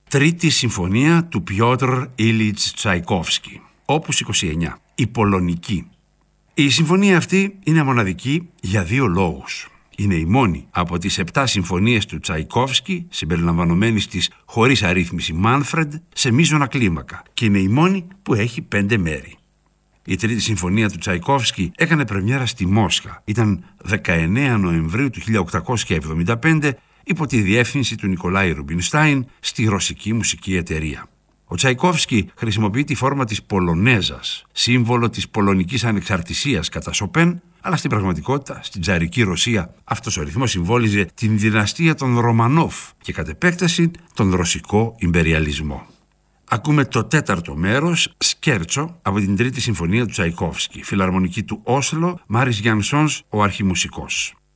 Τρίτη συμφωνία του Πιότρ Ήλιτς Τσαϊκόφσκι, όπους 29, η Πολωνική. Η συμφωνία αυτή είναι μοναδική για δύο λόγους. Είναι η μόνη από τις 7 συμφωνίες του Τσαϊκόφσκι, συμπεριλαμβανομένης της χωρίς αρρύθμιση Μάνφρεντ, σε μείζωνα κλίμακα, και είναι η μόνη που έχει 5 μέρη. Η τρίτη συμφωνία του Τσαϊκόφσκι έκανε πρεμιέρα στη Μόσχα. Ήταν 19 Νοεμβρίου του 1875 υπό τη διεύθυνση του Νικολάη Ρουμπινστάιν στη Ρωσική Μουσική Εταιρεία. Ο Τσαϊκόφσκι χρησιμοποιεί τη φόρμα της Πολωνέζας, σύμβολο της πολωνικής ανεξαρτησίας κατά Σοπέν, αλλά στην πραγματικότητα, στην τσαρική Ρωσία, αυτός ο ρυθμός συμβόλιζε την δυναστεία των Ρωμανόφ και κατ' επέκταση τον ρωσικό ιμπεριαλισμό. Ακούμε το 4ο μέρος, σκέρτσο, από την τρίτη συμφωνία του Τσαϊκόφσκι, φιλαρμονική του Όσλο, Μάρις Γιανσόνς, ο αρχιμουσικός.